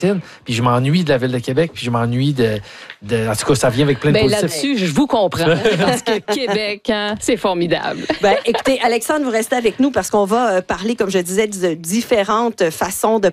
puis je m'ennuie de la Ville de Québec, puis je m'ennuie de... En tout cas, ça vient avec plein de positifs. Là-dessus, je vous comprends, parce que Québec, hein, c'est formidable. Écoutez, Alexandre, vous restez avec nous parce qu'on va parler, comme je disais, de différentes façons de